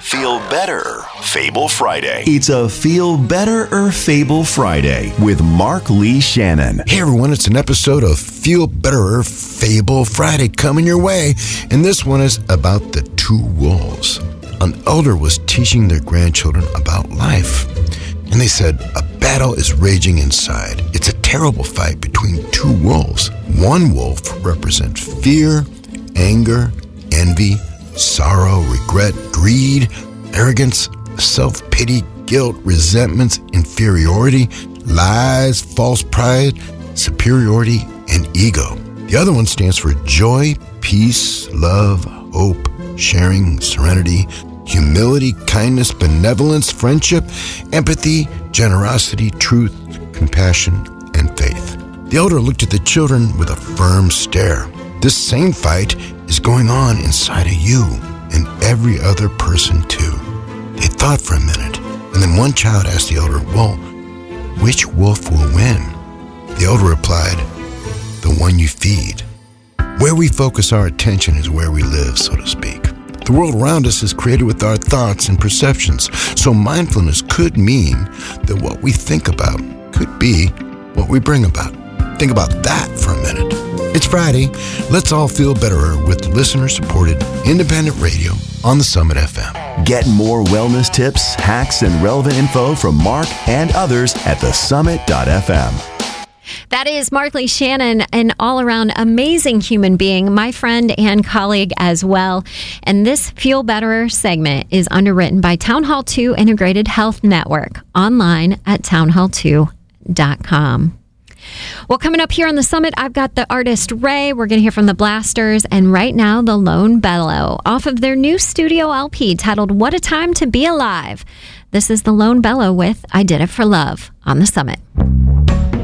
Feel Better Fable Friday. It's a Feel Better or Fable Friday with Mark Lee Shannon. Hey everyone, it's an episode of Feel Better or Fable Friday coming your way, and this one is about the two wolves. An elder was teaching their grandchildren about life, and they said, a battle is raging inside. It's a terrible fight between two wolves. One wolf represents fear, anger, envy, sorrow, regret, greed, arrogance, self-pity, guilt, resentments, inferiority, lies, false pride, superiority, and ego. The other one stands for joy, peace, love, hope, sharing, serenity, humility, kindness, benevolence, friendship, empathy, generosity, truth, compassion, and faith. The elder looked at the children with a firm stare. This same fight is going on inside of you and every other person too. They thought for a minute, and then one child asked the elder, well, which wolf will win? The elder replied, the one you feed. Where we focus our attention is where we live, so to speak. The world around us is created with our thoughts and perceptions, so mindfulness could mean that what we think about could be what we bring about. Think about that for a minute. It's Friday. Let's all feel better with listener-supported independent radio on the Summit FM. Get more wellness tips, hacks, and relevant info from Mark and others at thesummit.fm. That is Mark Lee Shannon, an all-around amazing human being, my friend and colleague as well. And this Feel Better segment is underwritten by Town Hall 2 Integrated Health Network, online at townhall2.com. Well, coming up here on the Summit, I've got the artist Ray. We're going to hear from the Blasters, and right now, the Lone Bellow, off of their new studio LP titled What a Time to Be Alive. This is the Lone Bellow with I Did It for Love on the Summit.